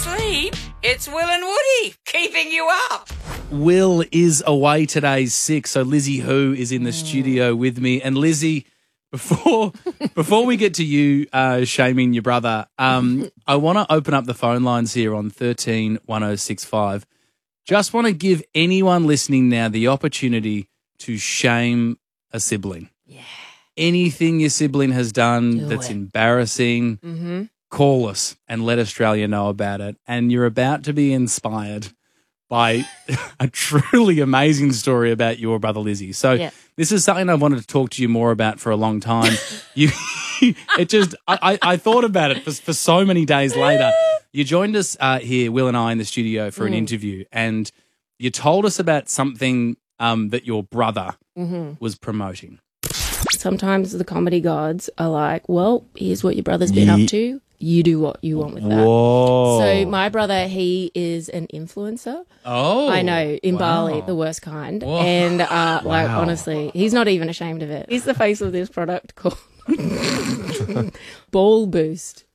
asleep, it's Will and Woody keeping you up. Will is away today, sick, so Lizzie Who is in the studio with me. And Lizzie, before we get to you shaming your brother, I want to open up the phone lines here on 13 1065. Just want to give anyone listening now the opportunity to shame a sibling. Yeah. Anything your sibling has done Do that's it. embarrassing, call us and let Australia know about it. And you're about to be inspired by a truly amazing story about your brother Lizzie. So this is something I wanted to talk to you more about for a long time. I thought about it for so many days later. You joined us here, Will and I, in the studio for an interview, and you told us about something that your brother was promoting. Sometimes the comedy gods are like, well, here's what your brother's been up to. You do what you want with that. Whoa. So my brother, he is an influencer. Oh. I know, in Bali, the worst kind. Whoa. And like, honestly, he's not even ashamed of it. He's the face of this product called Ball Boost.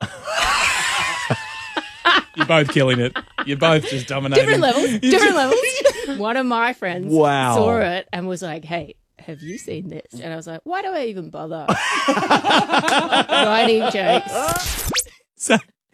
You're both killing it. You're both just dominating. Different levels. One of my friends Wow. saw it and was like, hey, have you seen this? And I was like, why do I even bother? Writing jokes. So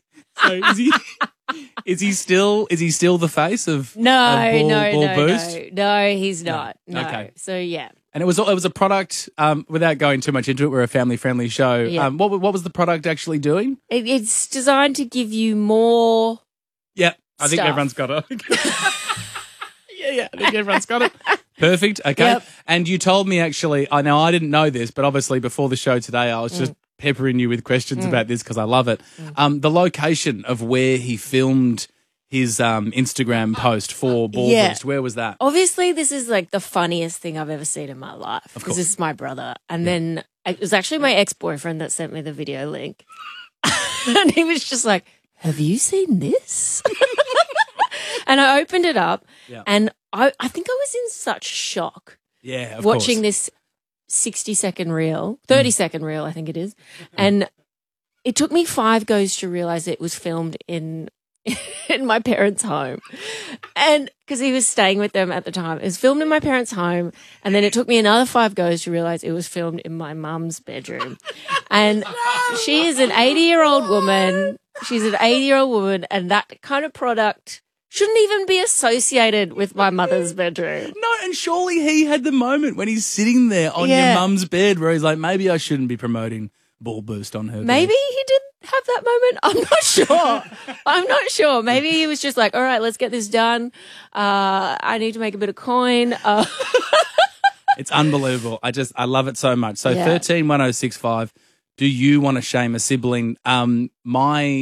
is he still the face of No, Ball Boost? No, he's not. No. Okay. So yeah. And it was a product. Without going too much into it, we're a family friendly show. Yeah. What was the product actually doing? It's designed to give you more. Yeah, I think Stuff. everyone's got it. Yeah, I think everyone's got it. Perfect. Okay. Yep. And you told me actually. I know I didn't know this, but obviously before the show today, I was just peppering you with questions about this because I love it. The location of where he filmed his Instagram post for Ball Boost, where was that? Obviously, this is like the funniest thing I've ever seen in my life because this is my brother. And then it was actually my ex-boyfriend that sent me the video link. And he was just like, have you seen this? And I opened it up and I think I was in such shock Yeah, of watching course. this 60-second reel, 30-second reel, I think it is. And it took me 5 goes to realize it was filmed in my parents' home. And because he was staying with them at the time, it was filmed in my parents' home. And then it took me another 5 goes to realize it was filmed in my mum's bedroom. And she is an 80-year-old woman. She's an 80-year-old woman. And that kind of product shouldn't even be associated with my mother's bedroom. No, and surely he had the moment when he's sitting there on your mum's bed where he's like, maybe I shouldn't be promoting Ball Boost on her Maybe bed. he did have that moment. I'm not sure. I'm not sure. Maybe he was just like, all right, let's get this done. I need to make a bit of coin. It's unbelievable. I love it so much. So 13 1065, do you want to shame a sibling? My